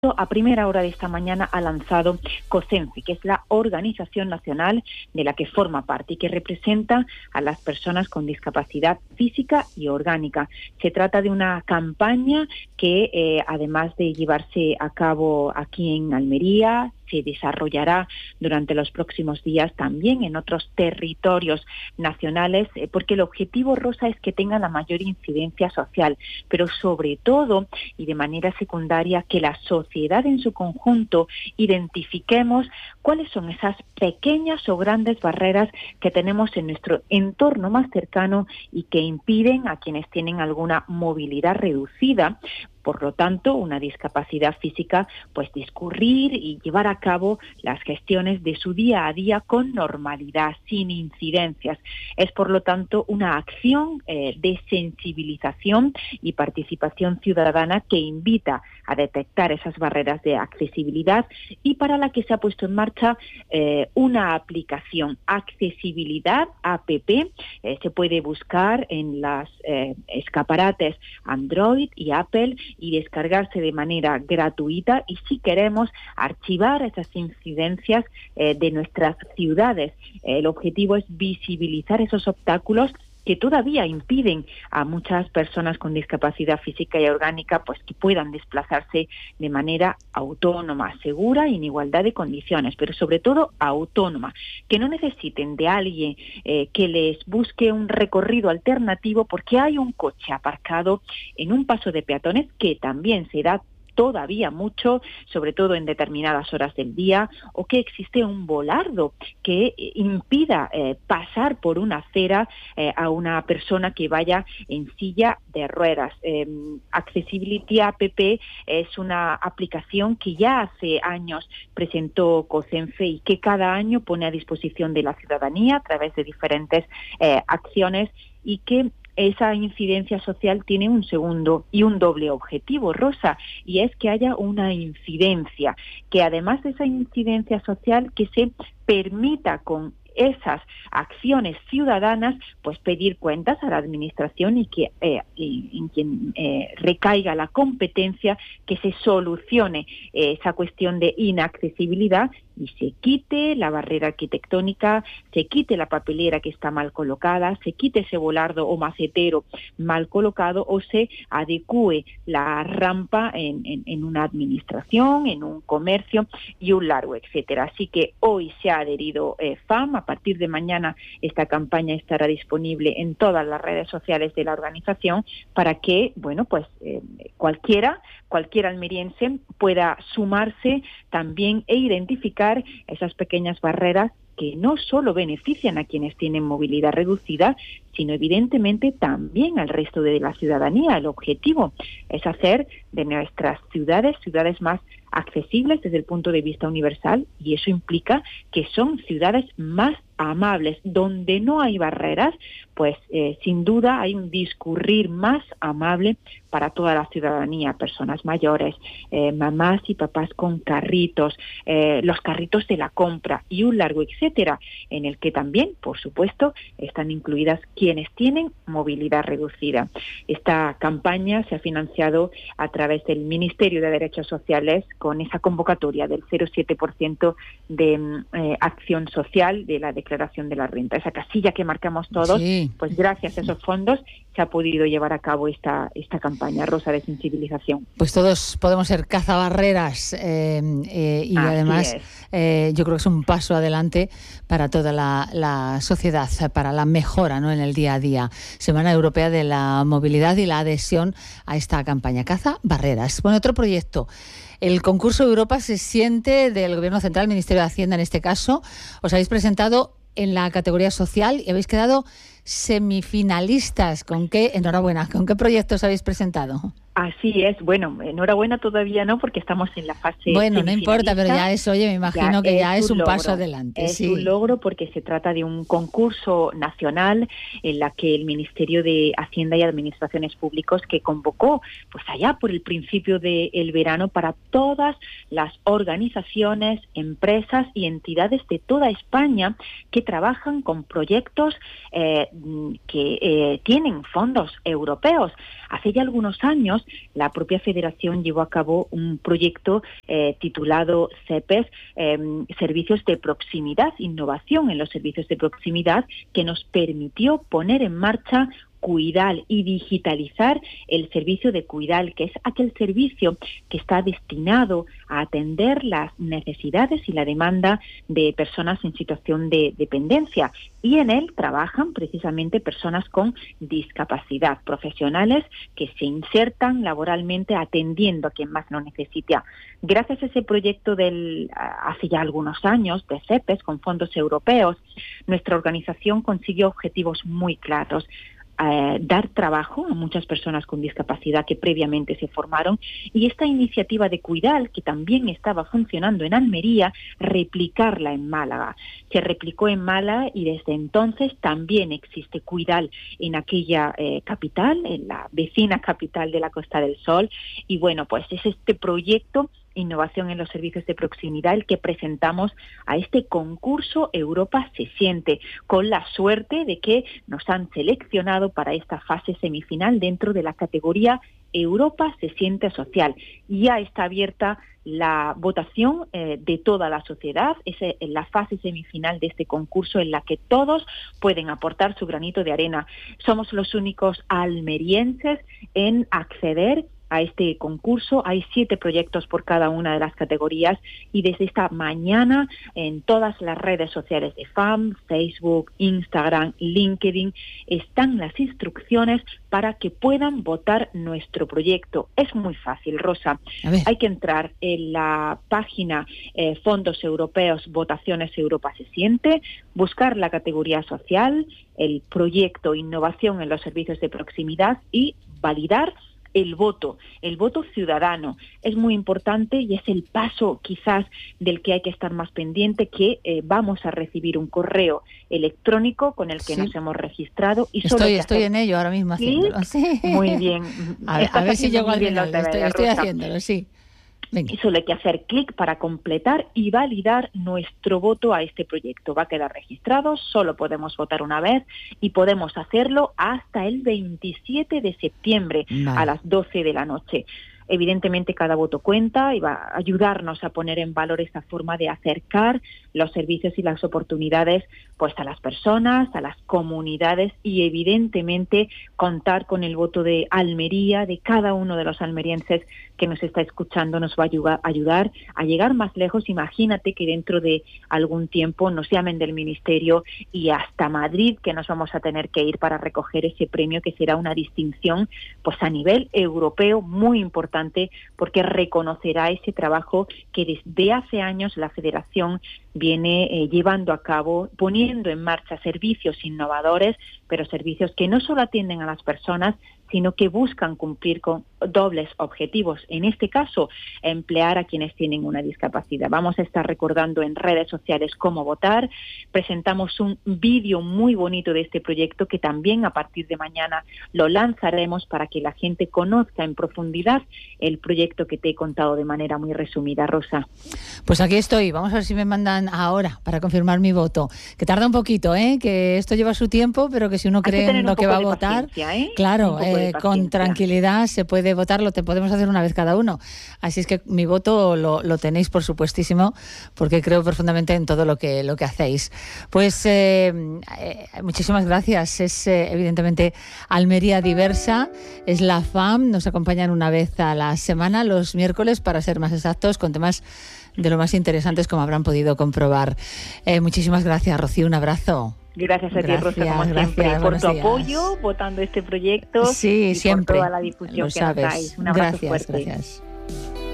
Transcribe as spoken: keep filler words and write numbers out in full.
A primera hora de esta mañana ha lanzado COSENFE, que es la organización nacional de la que forma parte y que representa a las personas con discapacidad física y orgánica. Se trata de una campaña que, eh, además de llevarse a cabo aquí en Almería, se desarrollará durante los próximos días también en otros territorios nacionales, eh, porque el objetivo, Rosa, es que tenga la mayor incidencia social, pero sobre todo y de manera secundaria que la sociedad en su conjunto identifiquemos cuáles son esas pequeñas o grandes barreras que tenemos en nuestro entorno más cercano y que impiden a quienes tienen alguna movilidad reducida, por lo tanto, una discapacidad física, pues discurrir y llevar a cabo las gestiones de su día a día con normalidad, sin incidencias. Es, por lo tanto, una acción eh, de sensibilización y participación ciudadana que invita a detectar esas barreras de accesibilidad y para la que se ha puesto en marcha eh, una aplicación, Accesibilidad App. Eh, se puede buscar en las eh, escaparates Android y Apple y descargarse de manera gratuita, y si queremos archivar esas incidencias eh, de nuestras ciudades. Eh, el objetivo es visibilizar esos obstáculos que todavía impiden a muchas personas con discapacidad física y orgánica pues que puedan desplazarse de manera autónoma, segura y en igualdad de condiciones, pero sobre todo autónoma, que no necesiten de alguien eh, que les busque un recorrido alternativo porque hay un coche aparcado en un paso de peatones, que también se da todavía mucho, sobre todo en determinadas horas del día, o que existe un volardo que impida eh, pasar por una acera eh, a una persona que vaya en silla de ruedas. Eh, Accessibility App es una aplicación que ya hace años presentó COSENFE y que cada año pone a disposición de la ciudadanía a través de diferentes eh, acciones, y que esa incidencia social tiene un segundo y un doble objetivo, Rosa, y es que haya una incidencia, que además de esa incidencia social, que se permita con esas acciones ciudadanas pues pedir cuentas a la administración y que eh, y, en quien eh, recaiga la competencia, que se solucione eh, esa cuestión de inaccesibilidad y se quite la barrera arquitectónica, se quite la papelera que está mal colocada, se quite ese volardo o macetero mal colocado, o se adecúe la rampa en, en, en una administración, en un comercio y un largo etcétera. Así que hoy se ha adherido eh, F A M. A partir de mañana esta campaña estará disponible en todas las redes sociales de la organización para que, bueno, pues eh, cualquiera, cualquier almeriense pueda sumarse también e identificar esas pequeñas barreras que no solo benefician a quienes tienen movilidad reducida, sino evidentemente también al resto de la ciudadanía. El objetivo es hacer de nuestras ciudades ciudades más accesibles desde el punto de vista universal, y eso implica que son ciudades más amables. Donde no hay barreras, pues eh, sin duda hay un discurrir más amable para toda la ciudadanía, personas mayores, eh, mamás y papás con carritos, eh, los carritos de la compra y un largo etcétera, en el que también, por supuesto, están incluidas quienes tienen movilidad reducida. Esta campaña se ha financiado a través del Ministerio de Derechos Sociales con esa convocatoria del cero coma siete por ciento de eh, acción social de la declaración de la renta. Esa casilla que marcamos todos, sí. Pues gracias a esos fondos se ha podido llevar a cabo esta, esta campaña, Rosa, de sensibilización. Pues todos podemos ser cazabarreras eh, eh, y Así además eh, yo creo que es un paso adelante para toda la, la sociedad, para la mejora, ¿no?, en el día a día. Semana Europea de la Movilidad y la adhesión a esta campaña. Caza barreras. Bueno, otro proyecto. El concurso Europa se siente del Gobierno Central, Ministerio de Hacienda en este caso. Os habéis presentado en la categoría social y habéis quedado semifinalistas. ¿Con qué, enhorabuena, con qué proyectos habéis presentado? Así es. Bueno, enhorabuena todavía no, porque estamos en la fase Bueno, no importa, pero ya es, oye, me imagino ya que ya es un, un paso adelante. Es sí. un logro porque se trata de un concurso nacional en la que el Ministerio de Hacienda y Administraciones Públicas, que convocó pues allá por el principio del verano para todas las organizaciones, empresas y entidades de toda España que trabajan con proyectos eh, que eh, tienen fondos europeos. Hace ya algunos años años, la propia Federación llevó a cabo un proyecto eh, titulado CEPES, eh, Servicios de Proximidad, Innovación en los Servicios de Proximidad, que nos permitió poner en marcha Cuidal y digitalizar el servicio de Cuidal, que es aquel servicio que está destinado a atender las necesidades y la demanda de personas en situación de dependencia. Y en él trabajan precisamente personas con discapacidad, profesionales que se insertan laboralmente atendiendo a quien más lo necesita. Gracias a ese proyecto del hace ya algunos años de CEPES con fondos europeos, nuestra organización consiguió objetivos muy claros. Eh, dar trabajo a muchas personas con discapacidad que previamente se formaron, y esta iniciativa de Cuidal, que también estaba funcionando en Almería, replicarla en Málaga. Se replicó en Málaga y desde entonces también existe Cuidal en aquella eh, capital, en la vecina capital de la Costa del Sol, y bueno, pues es este proyecto Innovación en los Servicios de Proximidad el que presentamos a este concurso Europa se siente, con la suerte de que nos han seleccionado para esta fase semifinal dentro de la categoría Europa se siente social. Ya está abierta la votación eh, de toda la sociedad, es en la fase semifinal de este concurso en la que todos pueden aportar su granito de arena. Somos los únicos almerienses en acceder a este concurso. Hay siete proyectos por cada una de las categorías y desde esta mañana en todas las redes sociales de F A M, Facebook, Instagram, LinkedIn, están las instrucciones para que puedan votar nuestro proyecto. Es muy fácil, Rosa. Hay que entrar en la página eh, Fondos Europeos, Votaciones Europa se siente, buscar la categoría social, el proyecto Innovación en los Servicios de Proximidad y validar el voto, el voto ciudadano. Es muy importante y es el paso quizás del que hay que estar más pendiente, que eh, vamos a recibir un correo electrónico con el que sí. nos hemos registrado. Y estoy solo estoy hacer... en ello ahora mismo haciéndolo. Sí. Muy bien. A ver, a ver si llego al final. Estoy, estoy haciéndolo, sí. Venga. Y solo hay que hacer clic para completar y validar nuestro voto a este proyecto. Va a quedar registrado, solo podemos votar una vez y podemos hacerlo hasta el veintisiete de septiembre vale. a las doce de la noche. Evidentemente cada voto cuenta y va a ayudarnos a poner en valor esta forma de acercar los servicios y las oportunidades pues a las personas, a las comunidades y evidentemente contar con el voto de Almería, de cada uno de los almerienses que nos está escuchando, nos va a ayudar a llegar más lejos. Imagínate que dentro de algún tiempo nos llamen del Ministerio y hasta Madrid, que nos vamos a tener que ir para recoger ese premio, que será una distinción pues a nivel europeo muy importante, porque reconocerá ese trabajo que desde hace años la Federación viene eh, llevando a cabo, poniendo en marcha servicios innovadores, pero servicios que no solo atienden a las personas, sino que buscan cumplir con dobles objetivos. En este caso, emplear a quienes tienen una discapacidad. Vamos a estar recordando en redes sociales cómo votar. Presentamos un vídeo muy bonito de este proyecto que también a partir de mañana lo lanzaremos para que la gente conozca en profundidad el proyecto que te he contado de manera muy resumida, Rosa. Pues aquí estoy. Vamos a ver si me mandan ahora para confirmar mi voto. Que tarda un poquito, ¿eh? Que esto lleva su tiempo, pero que si uno cree en lo que va a votar, ¿eh? Claro, eh, con tranquilidad se puede votar, lo te podemos hacer una vez cada uno. Así es que mi voto lo, lo tenéis, por supuestísimo, porque creo profundamente en todo lo que lo que hacéis. Pues eh, eh, muchísimas gracias. Es eh, evidentemente Almería Diversa, es la F A M, nos acompañan una vez a la semana, los miércoles, para ser más exactos, con temas de lo más interesantes, como habrán podido comprobar. Eh, muchísimas gracias, Rocío, un abrazo. Gracias a ti, gracias, Rosa, como gracias, siempre, por tu días. apoyo, votando este proyecto sí, y siempre, por toda la difusión lo que sabes. nos dais. Un abrazo gracias, fuerte. Gracias.